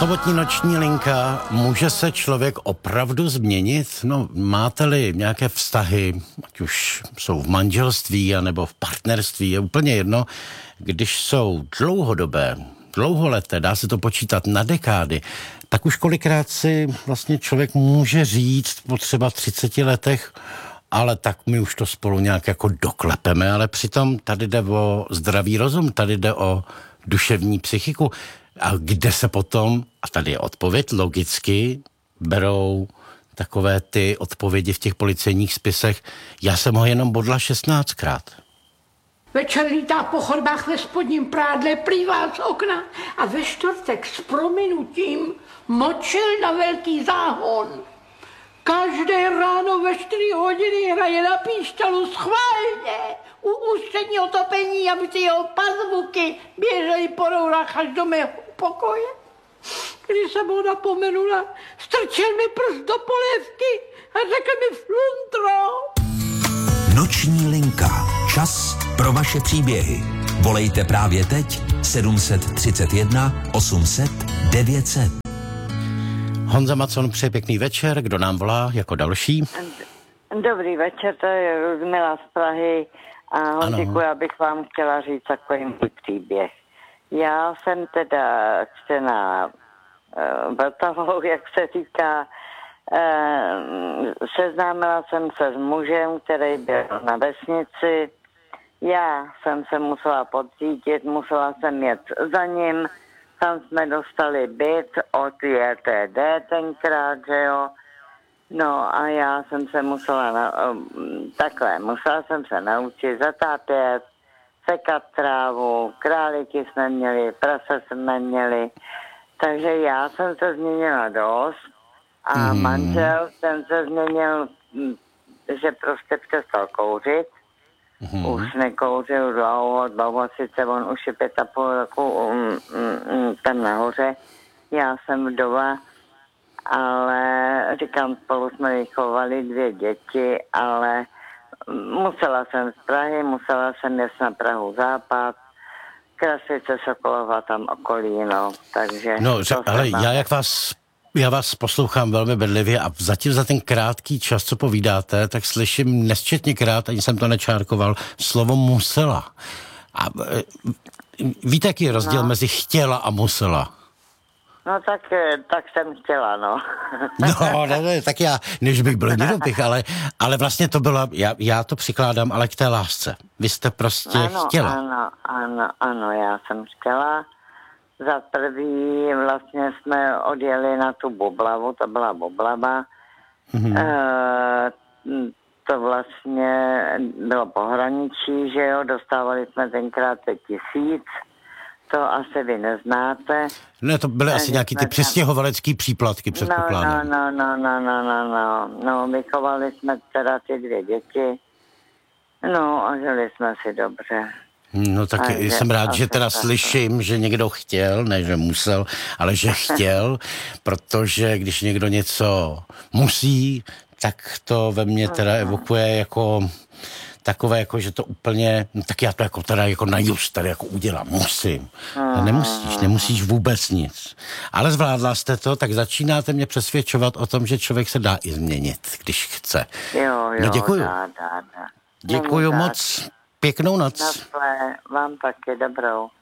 Sobotní noční linka. Může se člověk opravdu změnit? No, máte-li nějaké vztahy, ať už jsou v manželství, anebo v partnerství, je úplně jedno. Když jsou dlouhodobé, dlouholeté, dá se to počítat na dekády, tak už kolikrát si vlastně člověk může říct po třeba 30 letech, ale tak my už to spolu nějak jako doklepeme, ale přitom tady jde o zdravý rozum, tady jde o duševní psychiku. A kde se potom, a tady je odpověď, logicky berou takové ty odpovědi v těch policejních spisech. Já jsem ho jenom bodla 16krát. Večer lítá po chodbách ve spodním prádle, plývá z okna a ve čtvrtek s prominutím močil na velký záhon. Každé ráno ve 4 hodiny hraje na píšťalu schválně u ústředního topení, aby ty jeho pazvuky běžely po rourách až do mého pokoje. Když jsem ho napomenula, strčil mi prst do polévky a řekl mi fluntro. Noční linka. Čas pro vaše příběhy. Volejte právě teď 731 800 900. Honza Macon, přeje pěkný večer. Kdo nám volá jako další? Dobrý večer, to je Ludmila z Prahy. A Honziku, já bych vám chtěla říct takový můj příběh. Já jsem teda čtená Vltavou, jak se říká, seznámila jsem se s mužem, který byl na vesnici. Já jsem se musela podřídit, musela jsem jet za ním. Tam jsme dostali byt od JTD tenkrát, že jo. No a já jsem se musela jsem se naučit zatápět, sekat trávu, králíky jsme měli, prase jsme měli. Takže já jsem se změnila dost a manžel ten se změnil, že prostě přestal kouřit. Už nekouřil dlouho, sice on už je 5,5 roku tam nahoře. Já jsem vdova, ale říkám, spolu jsme vychovali 2 děti, ale musela jsem z Prahy, musela jsem jet na Prahu západ, Krasice, Sokolova, tam okolí, no, takže... No, ale já vás poslouchám velmi bedlivě a zatím za ten krátký čas, co povídáte, tak slyším nesčetněkrát, ani jsem to nečárkoval, slovo musela. A víte, jaký je rozdíl mezi chtěla a musela? No tak jsem chtěla, no. No, ne, tak já, než bych byl nedopich, ale vlastně to bylo, já to přikládám, ale k té lásce. Vy jste prostě chtěla. Ano, já jsem chtěla. Za prvý vlastně jsme odjeli na tu Boblavu, to byla Boblava. To vlastně bylo pohraničí, že jo, dostávali jsme tenkrát 5 000. To asi vy neznáte. Ne, to byly asi nějaký ty přistěhovalecký příplatky, předpokládám. No, vychovali jsme teda ty 2 děti. No a žili jsme si dobře. No tak jsem rád, že teda slyším, že někdo chtěl, ne že musel, ale že chtěl, protože když někdo něco musí, tak to ve mně teda evokuje jako takové, jako, že to úplně, no tak já to jako teda jako najust tady jako udělám, musím. A nemusíš vůbec nic. Ale zvládla jste to, tak začínáte mě přesvědčovat o tom, že člověk se dá i změnit, když chce. Jo, no děkuju. Dá. Děkuju moc. Pěknou noc. Naschle, vám taky dobrou.